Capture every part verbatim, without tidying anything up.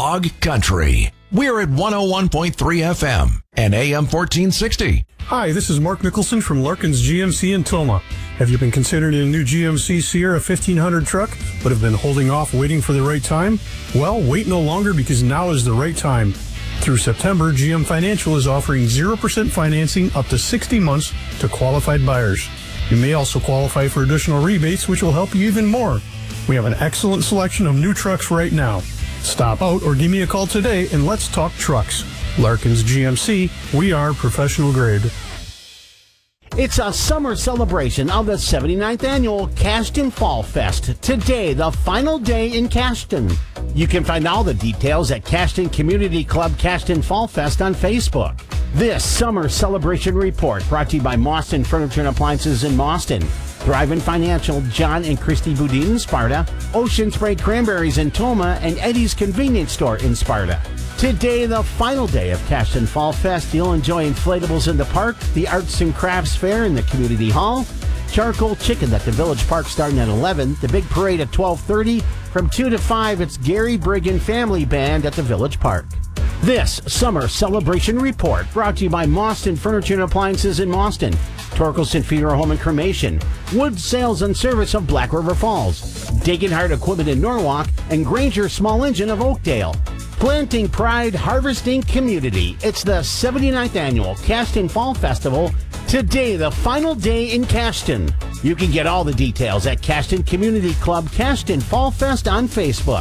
Hog Country. We're at one oh one point three F M and A M fourteen sixty. Hi, this is Mark Nicholson from Larkin's G M C in Toma. Have you been considering a new G M C Sierra fifteen hundred truck, but have been holding off waiting for the right time? Well, wait no longer, because now is the right time. Through September, G M Financial is offering zero percent financing up to sixty months to qualified buyers. You may also qualify for additional rebates, which will help you even more. We have an excellent selection of new trucks right now. Stop out or give me a call today and let's talk trucks. Larkin's G M C, we are professional grade. It's a summer celebration of the seventy-ninth Annual Cashton Fall Fest. Today, the final day in Cashton. You can find all the details at Cashton Community Club Cashton Fall Fest on Facebook. This summer celebration report brought to you by Mauston Furniture and Appliances in Mauston, Thrivent Financial, John and Christy Boudin in Sparta, Ocean Spray Cranberries in Toma, and Eddie's Convenience Store in Sparta. Today, the final day of Cashton Fall Fest, you'll enjoy inflatables in the park, the Arts and Crafts Fair in the Community Hall, charcoal chicken at the Village Park starting at eleven, the big parade at twelve thirty, from two to five, it's Gary Briggan Family Band at the Village Park. This summer celebration report brought to you by Mauston Furniture and Appliances in Mauston, Torkelson Funeral Home and Cremation, Wood Sales and Service of Black River Falls, Degenhardt Equipment in Norwalk, and Granger Small Engine of Oakdale. Planting pride, harvesting community. It's the seventy-ninth Annual Cashton Fall Festival. Today, the final day in Cashton. You can get all the details at Cashton Community Club Cashton Fall Fest on Facebook.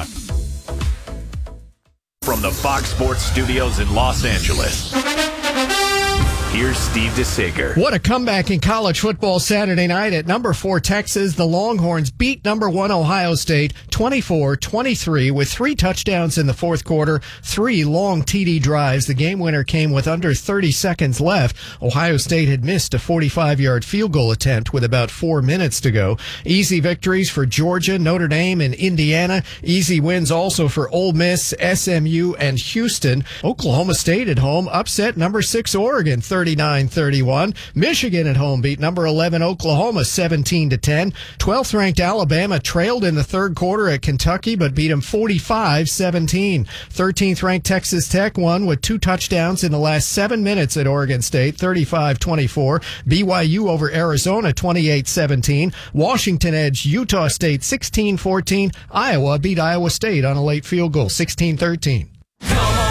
From the Fox Sports Studios in Los Angeles, here's Steve DeSager. What a comeback in college football Saturday night. At number four Texas, the Longhorns beat number one Ohio State twenty-four twenty-three with three touchdowns in the fourth quarter, three long T D drives. The game winner came with under thirty seconds left. Ohio State had missed a forty-five-yard field goal attempt with about four minutes to go. Easy victories for Georgia, Notre Dame, and Indiana. Easy wins also for Ole Miss, S M U, and Houston. Oklahoma State at home upset number six Oregon thirty-nine thirty-one. Michigan at home beat number eleven Oklahoma seventeen to ten. twelfth ranked Alabama trailed in the third quarter at Kentucky, but beat them forty-five seventeen. thirteenth ranked Texas Tech won with two touchdowns in the last seven minutes at Oregon State, thirty-five twenty-four. B Y U over Arizona, twenty-eight seventeen. Washington edged Utah State sixteen fourteen. Iowa beat Iowa State on a late field goal, sixteen thirteen. Come on.